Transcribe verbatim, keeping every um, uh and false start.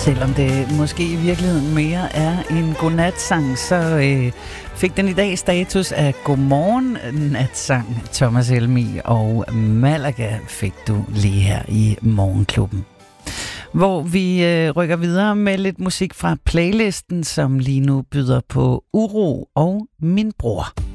Selvom det måske i virkeligheden mere er en godnatsang, så øh, fik den i dag status af godmorgen natsang. Thomas Helmig og Malaga fik du lige her i Morgenklubben. Hvor vi øh, rykker videre med lidt musik fra playlisten, som lige nu byder på Uro og Min Bror.